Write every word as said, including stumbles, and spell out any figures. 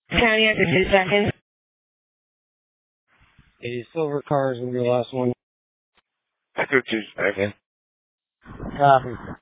County after two seconds. A silver car is going to be the last one. After two seconds. Copy.